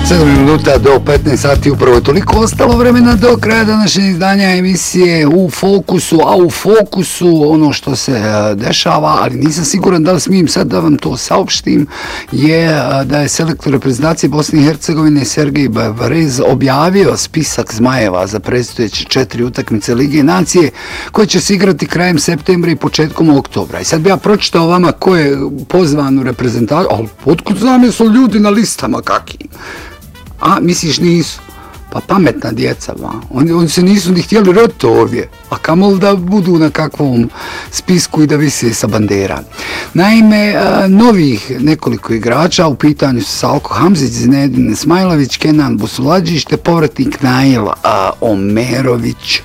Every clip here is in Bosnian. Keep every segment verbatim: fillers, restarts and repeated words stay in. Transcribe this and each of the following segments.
sedam minuta do petnaest sati, upravo toliko ostalo vremena do kraja današnjeg izdanja emisije U fokusu, a u fokusu ono što se dešava, ali nisam siguran da li smijem sad da vam to saopštim, je da je selektor reprezentacije Bosne i Hercegovine Sergej Barbarez objavio spisak zmajeva za predstojeće četiri utakmice Lige nacije koje će se igrati krajem septembra i početkom oktobra. I sad bi ja pročitao vama ko je pozvan u reprezentaciju, ali otkud znam jesu ljudi na listama kakvi? A, misliš nisu? Pa pametna djeca, va. Oni, oni se nisu ni htjeli roditi ovdje, a kamoli da budu na kakvom spisku i da vise sa bandera. Naime, novih nekoliko igrača, u pitanju su Salko Hamzić, Zinedine Smajlović, Kenan Busuladžić te povratnik Nail Omerović.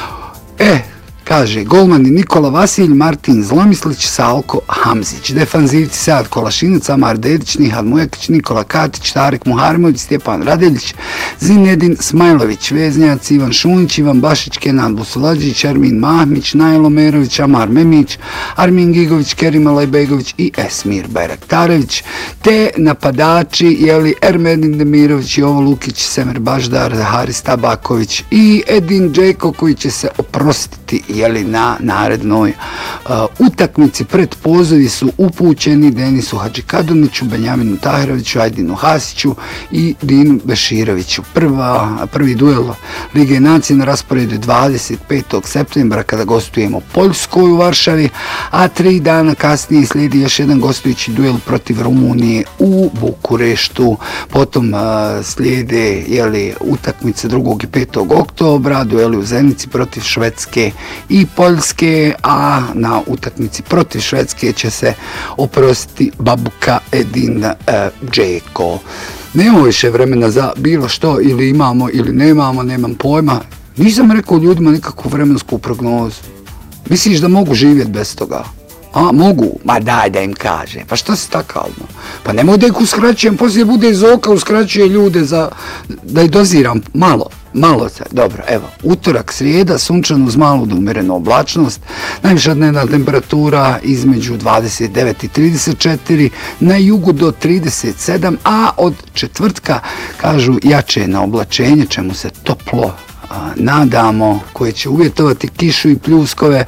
E, kaže, golmani Nikola Vasilj, Martin Zlomislić, Salko Hamzić. Defanzivci Sead Kolašinac, Amar Dedić, Nihad Mujakić, Nikola Katić, Tarek Muharimović, Stjepan Radeljić, Zinedin Smajlović. Veznjaci Ivan Šunić, Ivan Bašić, Kenan Busuladžić, Armin Mahmić, Nail Omerović, Amar Memić, Armin Gigović, Kerim Alajbegović i Esmir Bayraktarević. Te napadači, jeli, Ermedin Demirović, Jovo Lukić, Semer Baždar, Haris Tabaković i Edin Džeko koji će se oprostiti jeli na narednoj uh, utakmici. Pred pozivi su upućeni Denisu Hadžikaduniću, Benjaminu Tahiroviću, Ajdinu Hasiću i Dinu Beširoviću. Prva, prvi duel Lige nacije na rasporedu je dvadeset petog septembra kada gostujemo Poljskoj u Varšavi, a tri dana kasnije slijedi još jedan gostujući duel protiv Rumunije u Bukureštu. Potom uh, slijede jeli, utakmice drugog i petog oktobra, dueli u Zenici protiv Švedske i Poljske, a na utakmici protiv Švedske će se oprostiti Babuka Edin uh, Džeko. Nemamo više vremena za bilo što, ili imamo ili nemamo, nemam pojma. Nisam rekao ljudima nikakvu vremensku prognozu. Misliš da mogu živjeti bez toga? A, mogu? Ma daj da im kaže. Pa šta si takalno? Pa nemoj da ih uskraćujem, poslije bude Zoka uskraćuje ljude za, da ih doziram malo. Malo se, dobro, evo, utorak, srijeda, sunčano uz malu do umjerenu oblačnost, najviša dnevna temperatura između dvadeset devet i trideset četiri, na jugu do trideset sedam, a od četvrtka, kažu, jače na oblačenje, čemu se toplo a, nadamo, koje će uvjetovati kišu i pljuskove,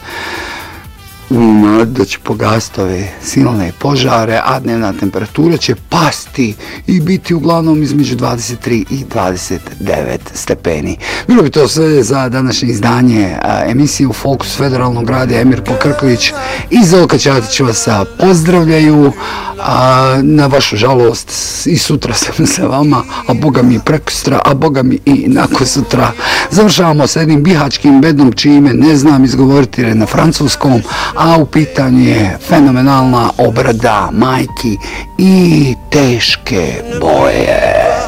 Um, da će pogasiti ove silne požare, a dnevna temperatura će pasti i biti uglavnom između dvadeset tri i dvadeset devet stepeni. Bilo bi to sve za današnje izdanje a, emisije U fokusu Federalnog radija. Emir Pokrković i Zoka Ćatić vas pozdravljaju. A, na vašu žalost i sutra sam sa vama, a boga mi prekustra, a boga mi i nakon sutra. Završavamo s jednim bihačkim bedom čime ne znam izgovoriti na francuskom, a u pitanju je fenomenalna obrada majki i teške boje.